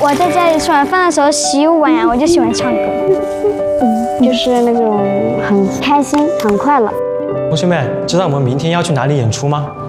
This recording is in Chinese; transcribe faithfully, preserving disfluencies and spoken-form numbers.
我在家里吃完饭的时候洗碗呀，我就喜欢唱歌， 嗯，就是那种很开心、很快乐。 同学们，知道我们明天要去哪里演出吗？